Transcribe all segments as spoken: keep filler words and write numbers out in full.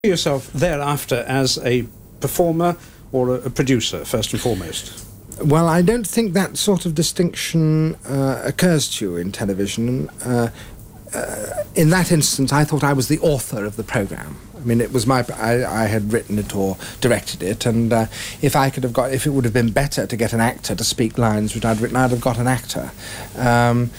yourself thereafter as a performer or a, a producer, first and foremost? Well, I don't think that sort of distinction uh, occurs to you in television. Uh, uh, in that instance, I thought I was the author of the programme. I mean, it was my... I, I had written it or directed it, and uh, if I could have got... If it would have been better to get an actor to speak lines which I'd written, I'd have got an actor. Um,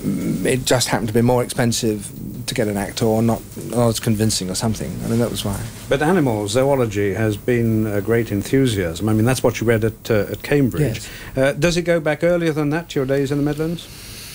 it just happened to be more expensive to get an actor, or not, not as convincing or something. I mean, that was why. But animal zoology has been a great enthusiasm. I mean, that's what you read at, uh, at Cambridge. Yes. Uh, does it go back earlier than that, to your days in the Midlands?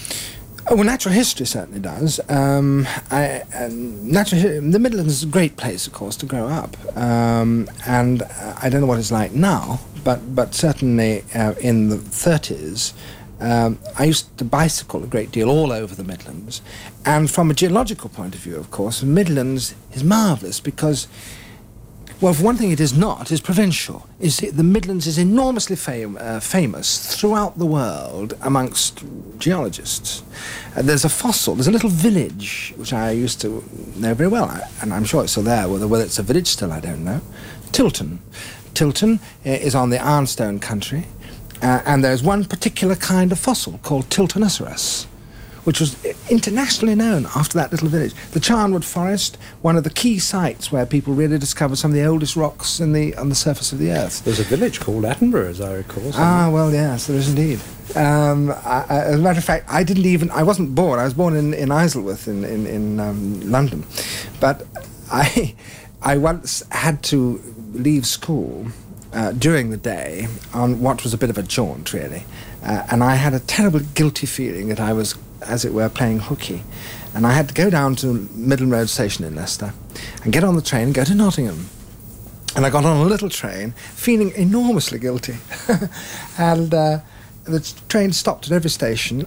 Oh, well, natural history certainly does. Um, I, uh, natural hi- the Midlands is a great place, of course, to grow up. Um, and uh, I don't know what it's like now, but, but certainly uh, in the thirties, Um, I used to bicycle a great deal all over the Midlands, and from a geological point of view, of course, the Midlands is marvellous because, well, for one thing it is not, it's provincial. It's, the Midlands is enormously fam- uh, famous throughout the world amongst geologists. Uh, there's a fossil, there's a little village, which I used to know very well, I, and I'm sure it's still there, whether, whether it's a village still, I don't know. Tilton. Tilton uh, is on the Ironstone country. Uh, and there's one particular kind of fossil called Tiltonosaurus, which was internationally known after that little village. The Charnwood Forest, one of the key sites where people really discovered some of the oldest rocks in the, on the surface of the Earth. There's a village called Attenborough, as I recall. Ah, well, yes, there is indeed. Um, I, I, as a matter of fact, I didn't even... I wasn't born. I was born in, in Isleworth in, in, in um, London. But I, I once had to leave school Uh, during the day on what was a bit of a jaunt, really. Uh, and I had a terrible guilty feeling that I was, as it were, playing hooky. And I had to go down to Midland Road Station in Leicester and get on the train and go to Nottingham. And I got on a little train feeling enormously guilty. and uh, the train stopped at every station,